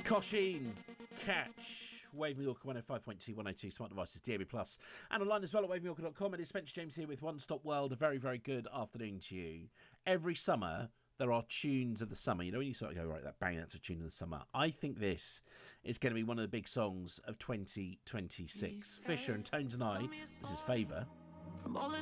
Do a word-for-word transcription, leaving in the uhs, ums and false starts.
Kosheen, Catch, Wave Mallorca one oh five point two, one oh two, smart devices, D A B plus, and online as well at wave mallorca dot com. It is Spencer James here with One Stop World. A very, very good afternoon to you. Every summer, there are tunes of the summer. You know, when you sort of go, right, that bang, that's a tune of the summer. I think this is going to be one of the big songs of twenty twenty-six. Fisher and Tones and I, this is Favour. From all